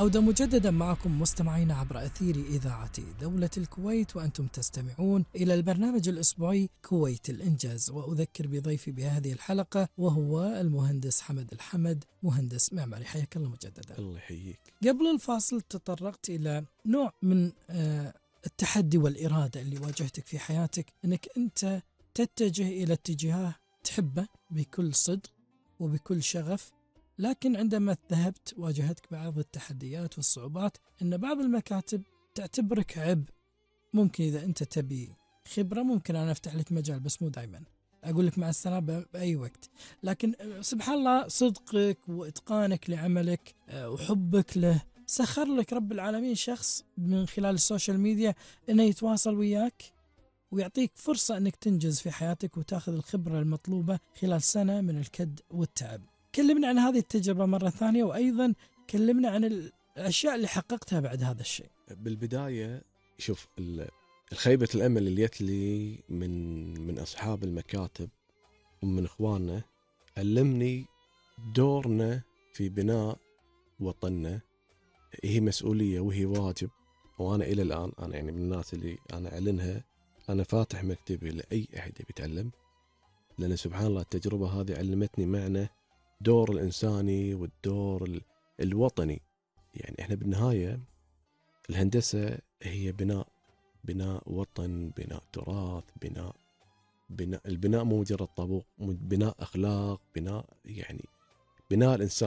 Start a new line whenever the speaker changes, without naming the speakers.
عودة مجددا معكم مستمعين عبر أثير إذاعة دولة الكويت، وأنتم تستمعون إلى البرنامج الأسبوعي كويت الإنجاز. وأذكر بضيفي بهذه الحلقة وهو المهندس حمد الحمد، مهندس معماري. حياك الله مجددا.
الله يحييك.
قبل الفاصل تطرقت إلى نوع من التحدي والإرادة اللي واجهتك في حياتك، أنك أنت تتجه إلى اتجاه تحبه بكل صدق وبكل شغف، لكن عندما ذهبت واجهتك بعض التحديات والصعوبات، أن بعض المكاتب تعتبرك عبء. ممكن إذا أنت تبي خبرة ممكن أنا أفتح لك مجال، بس مو دائما أقول لك مع السلامة بأي وقت. لكن سبحان الله صدقك وإتقانك لعملك وحبك له سخر لك رب العالمين شخص من خلال السوشيال ميديا أنه يتواصل وياك ويعطيك فرصة أنك تنجز في حياتك وتأخذ الخبرة المطلوبة خلال سنة من الكد والتعب. كلمنا عن هذه التجربة مرة ثانية، وأيضا كلمنا عن الأشياء اللي حققتها بعد هذا الشيء.
بالبداية شوف الخيبة الأمل اللي جت لي من أصحاب المكاتب ومن إخواننا علمني دورنا في بناء وطننا. هي مسؤولية وهي واجب، وأنا إلى الآن أنا يعني من الناس اللي أنا أعلنها، أنا فاتح مكتبي لأي أحد بيتعلم، لأن سبحان الله التجربة هذه علمتني معنى دور الإنساني والدور الوطني. يعني إحنا بالنهاية الهندسة هي بناء وطن، بناء تراث، البناء مو مجرد طابوق، بناء أخلاق، بناء الإنسان.